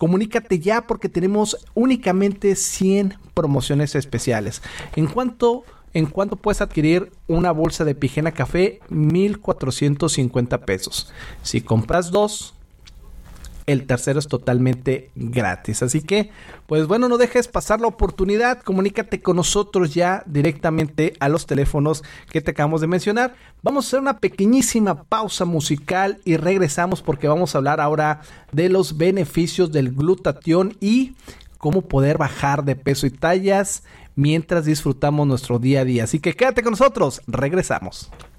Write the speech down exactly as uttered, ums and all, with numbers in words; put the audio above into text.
Comunícate ya porque tenemos únicamente cien promociones especiales. ¿En cuánto, en cuánto puedes adquirir una bolsa de Pigena Café? mil cuatrocientos cincuenta pesos. Si compras dos, el tercero es totalmente gratis. Así que, pues bueno, no dejes pasar la oportunidad. Comunícate con nosotros ya directamente a los teléfonos que te acabamos de mencionar. Vamos a hacer una pequeñísima pausa musical y regresamos porque vamos a hablar ahora de los beneficios del glutatión y cómo poder bajar de peso y tallas mientras disfrutamos nuestro día a día. Así que quédate con nosotros. Regresamos.